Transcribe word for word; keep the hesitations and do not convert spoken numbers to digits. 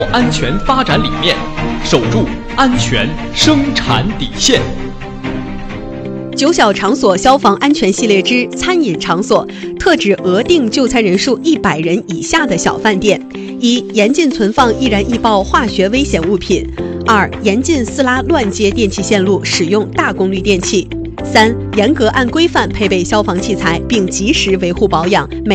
安全发展理念，守住安全生产底线。 九小场所消防安全系列之餐饮场所，特指额定就餐人数一百人以下的小饭店。一、严禁存放易燃易爆化学危险物品；二、严禁私拉乱接电气线路，使用大功率电器；三、严格按规范配备消防器材，并及时维护保养。每